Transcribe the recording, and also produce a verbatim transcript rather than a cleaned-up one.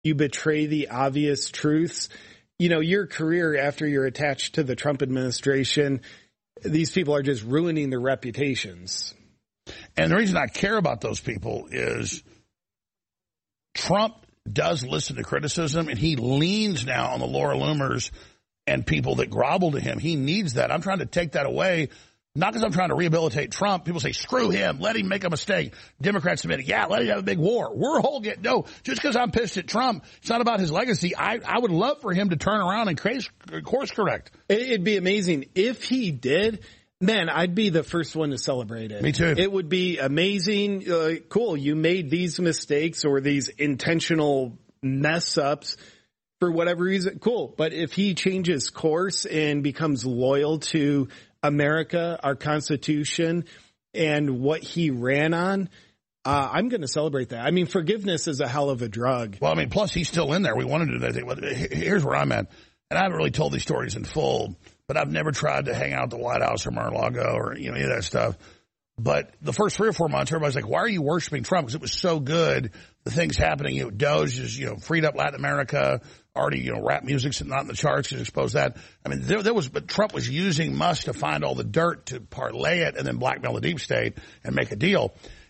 you betray the obvious truths. You know, your career after you're attached to the Trump administration, these people are just ruining their reputations. And the reason I care about those people is Trump does listen to criticism, and he leans now on the Laura Loomers and people that grovel to him. He needs that. I'm trying to take that away, not because I'm trying to rehabilitate Trump. People say, screw him, let him make a mistake. Democrats admit it. Yeah, let him have a big war. We're all get no. Just because I'm pissed at Trump, it's not about his legacy. I, I would love for him to turn around and case, course correct. It'd be amazing if he did. Man, I'd be the first one to celebrate it. Me too. It would be amazing. Uh, cool. You made these mistakes or these intentional mess ups for whatever reason. Cool. But if he changes course and becomes loyal to America, our Constitution, and what he ran on, uh, I'm going to celebrate that. I mean, forgiveness is a hell of a drug. Well, I mean, plus he's still in there. We wanted to do that. Here's where I'm at. And I haven't really told these stories in full, but I've never tried to hang out at the White House or Mar-a-Lago or, you know, any of that stuff. But the first three or four months, everybody's like, why are you worshiping Trump? Because it was so good. The things happening, you know, Doge is, you know, freed up Latin America. Already, you know, rap music's not in the charts to expose that. I mean, there, there was, but Trump was using Musk to find all the dirt to parlay it and then blackmail the deep state and make a deal.